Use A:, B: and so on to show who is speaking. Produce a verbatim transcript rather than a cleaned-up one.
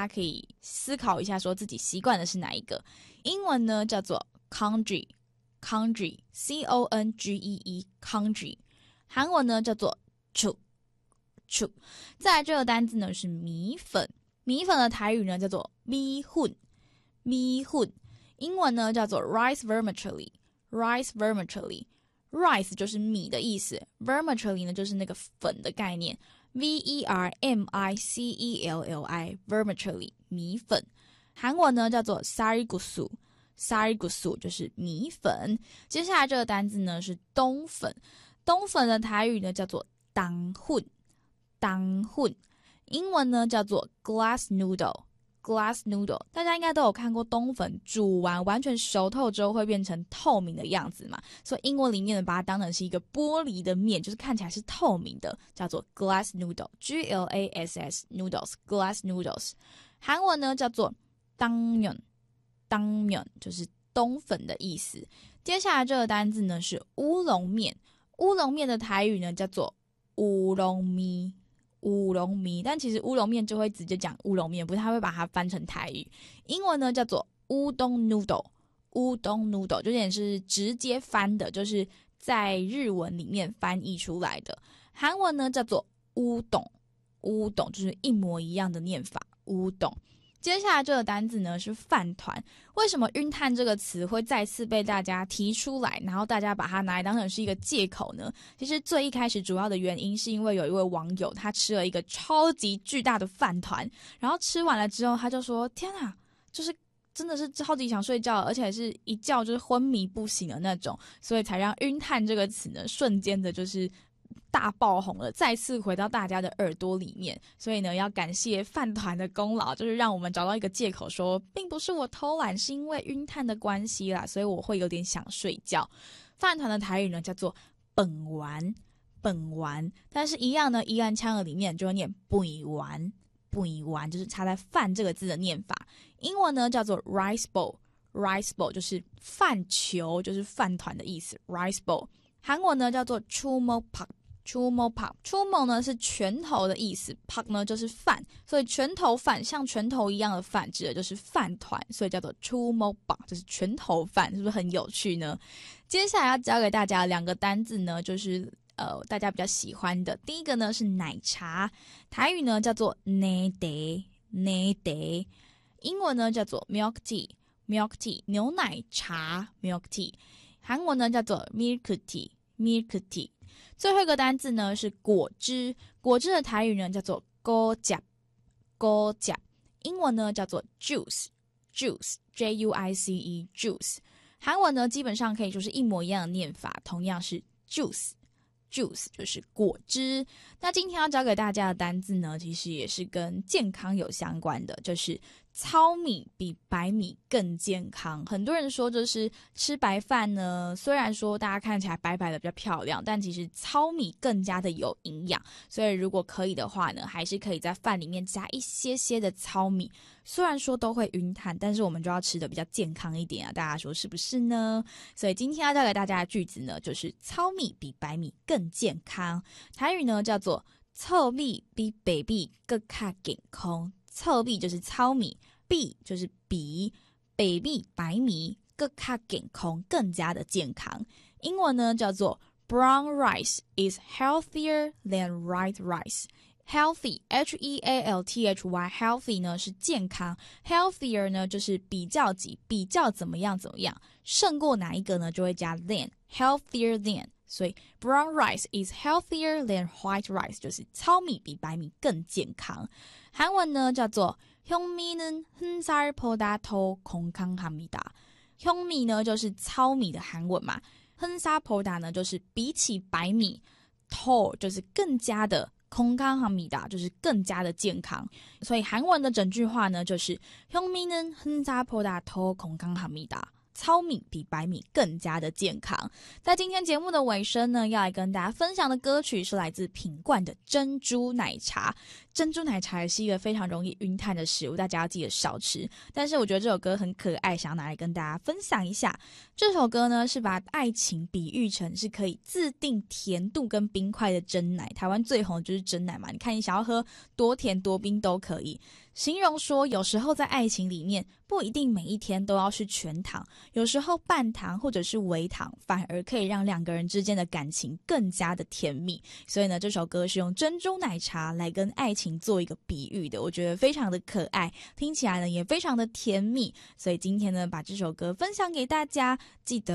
A: 家可以思考一下说自己习惯的是哪一个。英文呢叫做 congee congee C O N G E E congee， 韩文呢叫做 chu chu。 再来这个单字呢是米粉，米粉的台语呢叫做米粉米粉，英文呢叫做 rice vermicelli rice vermicelli。 rice 就是米的意思， vermicelli 呢就是那个粉的概念， V E R M I C E L L I vermicelli 米粉。韩文呢叫做 쌀국수 쌀국수就是米粉。接下来这个单字呢是冬粉，冬粉的台语呢叫做当混当混，英文呢叫做 glass noodle glass noodle。 大家应该都有看过冬粉煮完完全熟透之后会变成透明的样子嘛，所以英文里面呢把它当成是一个玻璃的面，就是看起来是透明的，叫做 glass noodle G L A S S noodles glass noodles。 韩文呢叫做当面当面就是冬粉的意思。接下来这个单字呢是乌龙面，乌龙面的台语呢叫做乌龙米乌龙米，但其实乌龙面就会直接讲乌龙面，不太会把它翻成台语。英文呢叫做乌冬 noodle 乌冬 noodle 就有点是直接翻的，就是在日文里面翻译出来的。韩文呢叫做乌冬乌冬就是一模一样的念法乌冬。接下来这个单字呢是饭团，为什么晕碳这个词会再次被大家提出来，然后大家把它拿来当成是一个借口呢？其实最一开始主要的原因是因为有一位网友他吃了一个超级巨大的饭团，然后吃完了之后他就说天啊，就是真的是超级想睡觉，而且是一觉就是昏迷不醒的那种，所以才让晕碳这个词呢瞬间的就是大爆红了，再次回到大家的耳朵里面。所以呢要感谢饭团的功劳，就是让我们找到一个借口说并不是我偷懒，是因为晕碳的关系啦，所以我会有点想睡觉。饭团的台语呢叫做本丸本丸，但是一样呢宜兰腔的里面就会念本丸本丸，就是差在饭这个字的念法。英文呢叫做 rice bowl rice bowl 就是饭球，就是饭团的意思 rice bowl。 韩文呢叫做 chumopak chumopak chumo 呢是拳头的意思， pak 呢就是饭，所以拳头饭像拳头一样的饭指的就是饭团，所以叫做 chumopak 就是拳头饭，是不是很有趣呢？接下来要教给大家两个单字呢，就是呃大家比较喜欢的。第一个呢是奶茶，台语呢叫做奶茶奶茶，英文呢叫做 milk tea milk tea 牛奶茶 milk tea， 韩文呢叫做 milk tea milk tea。 最后一个单字呢是果汁，果汁的台语呢叫做果汁果汁，英文呢叫做 juice juice J U I C E juice， 韩文呢基本上可以就是一模一样的念法，同样是 juice juice 就是果汁。那今天要教给大家的单字呢其实也是跟健康有相关的，就是糙米比白米更健康。很多人说就是吃白饭呢，虽然说大家看起来白白的比较漂亮，但其实糙米更加的有营养，所以如果可以的话呢，还是可以在饭里面加一些些的糙米。虽然说都会晕碳，但是我们就要吃的比较健康一点啊，大家说是不是呢？所以今天要教给大家的句子呢就是糙米比白米更健康，台语呢叫做糙米比白米更加健康。糙米就是糙米，比就是比，白米白米更加健康，更加的健康。英文呢叫做 Brown rice is healthier than white rice。 Healthy H E A L T H Y healthy 呢是健康， healthier 呢就是比较级，比较怎么样怎么样，胜过哪一个呢就会加 than healthier than，所以 brown rice is healthier than white rice 就是糙米比白米更健康。韩文呢叫做현미는 흰쌀보다 더 건강합니다。 현미呢就是糙米的韩文嘛，흰쌀보다呢就是比起白米，더就是更加的，건강합니다就是更加的健康。所以韩文的整句话呢就是현미는 흰쌀보다 더 건강합니다。 糙米比白米更加的健康。在今天节目的尾声呢，要来跟大家分享的歌曲是来自品冠的珍珠奶茶。珍珠奶茶也是一个非常容易晕碳的食物，大家要记得少吃。但是我觉得这首歌很可爱，想要拿来跟大家分享一下。这首歌呢是把爱情比喻成是可以自定甜度跟冰块的珍奶，台湾最红的就是珍奶嘛，你看你想要喝多甜多冰都可以。形容说有时候在爱情里面不一定每一天都要是全糖，有时候半糖或者是微糖反而可以让两个人之间的感情更加的甜蜜。所以呢，这首歌是用珍珠奶茶来跟爱情做一个比喻的，我觉得非常的可爱，听起来呢也非常的甜蜜。所以今天呢把这首歌分享给大家，记得